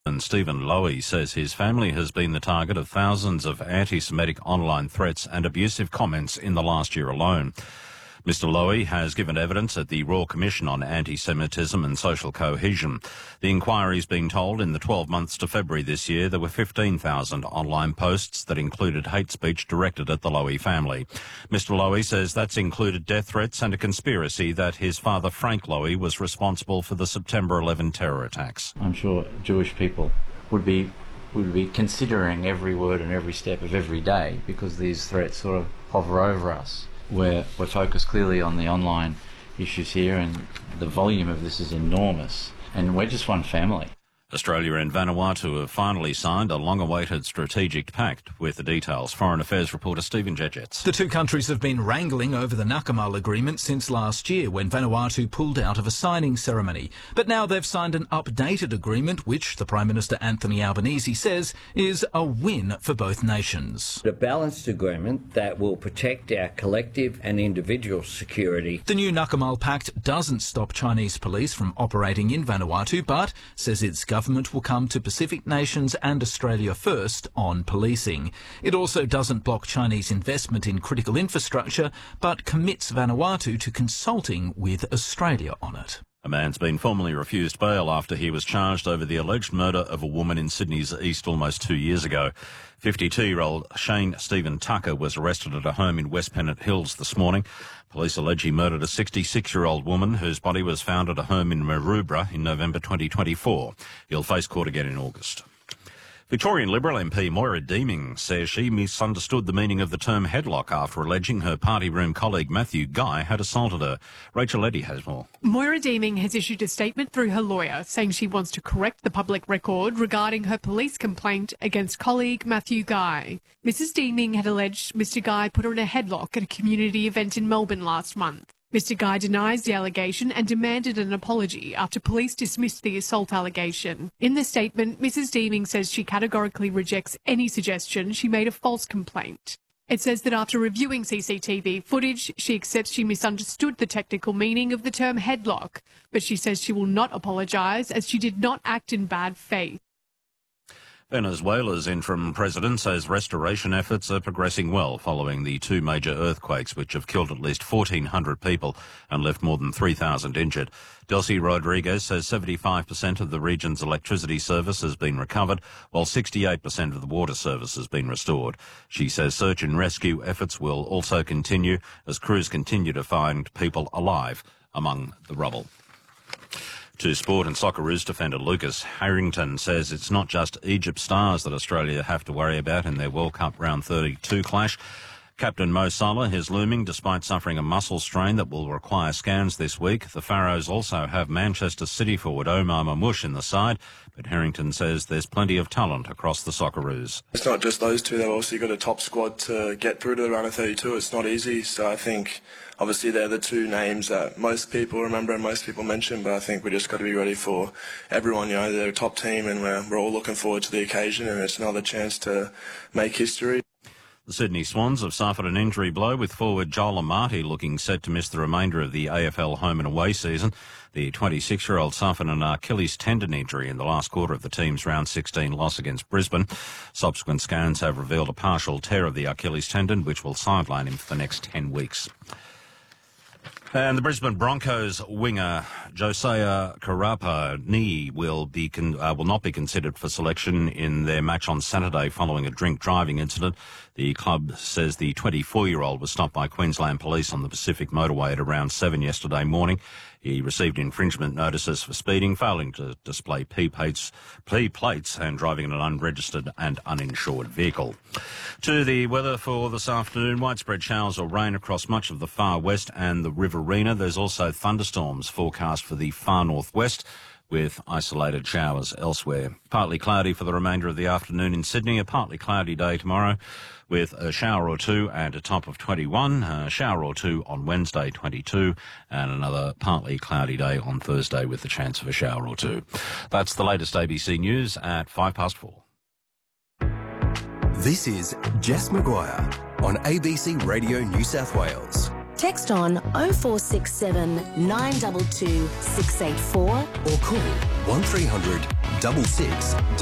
And Stephen Lowy says his family has been the target of thousands of anti-Semitic online threats and abusive comments in the last year alone. Mr Lowy has given evidence at the Royal Commission on Anti-Semitism and Social Cohesion. The inquiry's been told in the 12 months to February this year there were 15,000 online posts that included hate speech directed at the Lowy family. Mr Lowy says that's included death threats and a conspiracy that his father Frank Lowy was responsible for the September 11 terror attacks. I'm sure Jewish people would be considering every word and every step of every day because these threats sort of hover over us. We're focused clearly on the online issues here, and the volume of this is enormous, and we're just one family. Australia and Vanuatu have finally signed a long-awaited strategic pact. With the details, Foreign Affairs reporter Stephen Jejets. The two countries have been wrangling over the Nakamal agreement since last year when Vanuatu pulled out of a signing ceremony. But now they've signed an updated agreement which the Prime Minister Anthony Albanese says is a win for both nations. A balanced agreement that will protect our collective and individual security. The new Nakamal Pact doesn't stop Chinese police from operating in Vanuatu, but says its government will come to Pacific nations and Australia first on policing. It also doesn't block Chinese investment in critical infrastructure, but commits Vanuatu to consulting with Australia on it. A man's been formally refused bail after he was charged over the alleged murder of a woman in Sydney's east almost 2 years ago. 52-year-old Shane Stephen Tucker was arrested at a home in West Pennant Hills this morning. Police allege he murdered a 66-year-old woman whose body was found at a home in Maroubra in November 2024. He'll face court again in August. Victorian Liberal MP Moira Deeming says she misunderstood the meaning of the term headlock after alleging her party room colleague Matthew Guy had assaulted her. Rachel Eddy has more. Moira Deeming has issued a statement through her lawyer saying she wants to correct the public record regarding her police complaint against colleague Matthew Guy. Mrs Deeming had alleged Mr Guy put her in a headlock at a community event in Melbourne last month. Mr Guy denies the allegation and demanded an apology after police dismissed the assault allegation. In the statement, Mrs Deeming says she categorically rejects any suggestion she made a false complaint. It says that after reviewing CCTV footage, she accepts she misunderstood the technical meaning of the term headlock, but she says she will not apologise as she did not act in bad faith. Venezuela's interim president says restoration efforts are progressing well following the two major earthquakes which have killed at least 1,400 people and left more than 3,000 injured. Delcy Rodriguez says 75% of the region's electricity service has been recovered, while 68% of the water service has been restored. She says search and rescue efforts will also continue as crews continue to find people alive among the rubble. To sport, and Socceroos defender Lucas Harrington says it's not just Egypt stars that Australia have to worry about in their World Cup round 32 clash. Captain Mo Salah is looming despite suffering a muscle strain that will require scans this week. The Pharaohs also have Manchester City forward Omar Mamouche in the side, but Harrington says there's plenty of talent across the Socceroos. It's not just those two, they've also got a top squad to get through to the round of 32. It's not easy, so I think obviously they're the two names that most people remember and most people mention, but I think we just got to be ready for everyone. You know, they're a top team and we're all looking forward to the occasion, and it's another chance to make history. The Sydney Swans have suffered an injury blow, with forward Joel Amati looking set to miss the remainder of the AFL home and away season. The 26-year-old suffered an Achilles tendon injury in the last quarter of the team's round 16 loss against Brisbane. Subsequent scans have revealed a partial tear of the Achilles tendon, which will sideline him for the next 10 weeks. And the Brisbane Broncos winger Josiah Karapa-Nii will not be considered for selection in their match on Saturday following a drink driving incident. The club says the 24-year-old was stopped by Queensland Police on the Pacific Motorway at around 7 yesterday morning. He received infringement notices for speeding, failing to display P plates and driving an unregistered and uninsured vehicle. To the weather for this afternoon, widespread showers or rain across much of the far west and the Riverina. There's also thunderstorms forecast for the far northwest, with isolated showers elsewhere. Partly cloudy for the remainder of the afternoon in Sydney, a partly cloudy day tomorrow with a shower or two and a top of 21, a shower or two on Wednesday, 22, and another partly cloudy day on Thursday with the chance of a shower or two. That's the latest ABC News at 4:05. This is Jess McGuire on ABC Radio New South Wales. Text on 0467 922 684 or call 1300 66